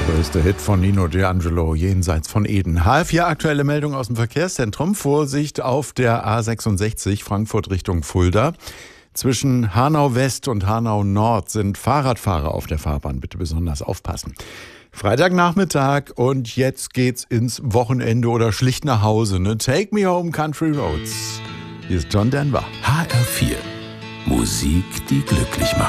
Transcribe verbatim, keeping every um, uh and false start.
Größte Hit von Nino D'Angelo, Jenseits von Eden. H F vier, aktuelle Meldung aus dem Verkehrszentrum. Vorsicht auf der A sechsundsechzig, Frankfurt Richtung Fulda. Zwischen Hanau West und Hanau Nord sind Fahrradfahrer auf der Fahrbahn. Bitte besonders aufpassen. Freitagnachmittag und jetzt geht's ins Wochenende oder schlicht nach Hause. Ne? Take me home, Country Roads. Hier ist John Denver. H R vier. Musik, die glücklich macht.